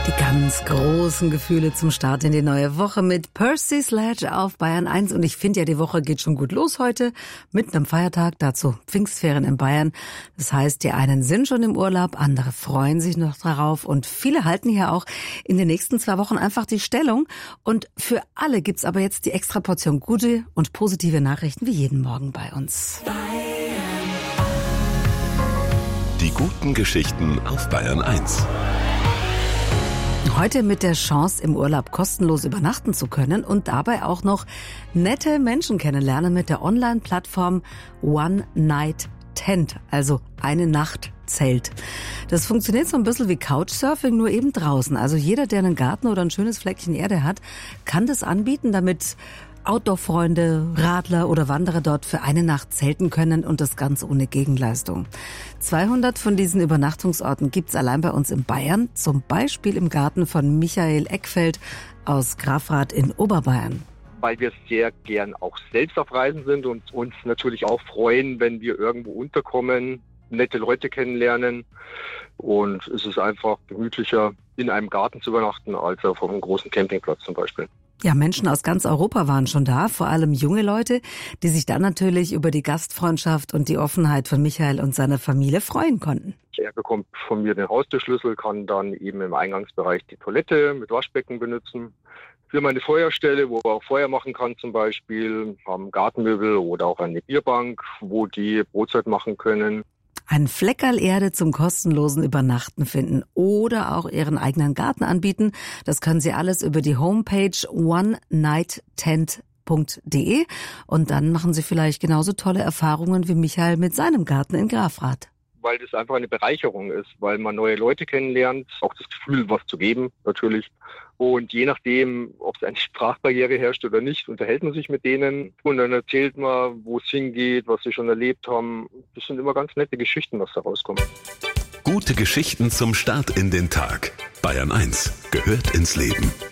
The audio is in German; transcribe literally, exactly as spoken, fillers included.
Die ganz großen Gefühle zum Start in die neue Woche mit Percy Sledge auf Bayern eins. Und ich finde ja, die Woche geht schon gut los heute, mitten am Feiertag, dazu Pfingstferien in Bayern. Das heißt, die einen sind schon im Urlaub, andere freuen sich noch darauf und viele halten hier auch in den nächsten zwei Wochen einfach die Stellung. Und für alle gibt's aber jetzt die extra Portion gute und positive Nachrichten wie jeden Morgen bei uns. Die guten Geschichten auf Bayern eins. Heute mit der Chance, im Urlaub kostenlos übernachten zu können und dabei auch noch nette Menschen kennenlernen mit der Online-Plattform One Night Tent, also eine Nacht Zelt. Das funktioniert so ein bisschen wie Couchsurfing, nur eben draußen. Also jeder, der einen Garten oder ein schönes Fleckchen Erde hat, kann das anbieten, damit Outdoor-Freunde, Radler oder Wanderer dort für eine Nacht zelten können und das ganz ohne Gegenleistung. zweihundert von diesen Übernachtungsorten gibt's allein bei uns in Bayern, zum Beispiel im Garten von Michael Eckfeld aus Grafrath in Oberbayern. Weil wir sehr gern auch selbst auf Reisen sind und uns natürlich auch freuen, wenn wir irgendwo unterkommen, nette Leute kennenlernen. Und es ist einfach gemütlicher, in einem Garten zu übernachten, als auf einem großen Campingplatz zum Beispiel. Ja, Menschen aus ganz Europa waren schon da, vor allem junge Leute, die sich dann natürlich über die Gastfreundschaft und die Offenheit von Michael und seiner Familie freuen konnten. Er bekommt von mir den Haustürschlüssel, kann dann eben im Eingangsbereich die Toilette mit Waschbecken benutzen. Wir haben eine Feuerstelle, wo er auch Feuer machen kann zum Beispiel, haben Gartenmöbel oder auch eine Bierbank, wo die Brotzeit machen können. Ein Fleckerl Erde zum kostenlosen Übernachten finden oder auch Ihren eigenen Garten anbieten. Das können Sie alles über die Homepage one night tent punkt de und dann machen Sie vielleicht genauso tolle Erfahrungen wie Michael mit seinem Garten in Grafrath. Weil das einfach eine Bereicherung ist, weil man neue Leute kennenlernt, auch das Gefühl, was zu geben natürlich. Und je nachdem, ob es eine Sprachbarriere herrscht oder nicht, unterhält man sich mit denen und dann erzählt man, wo es hingeht, was sie schon erlebt haben. Das sind immer ganz nette Geschichten, was da rauskommt. Gute Geschichten zum Start in den Tag. Bayern eins gehört ins Leben.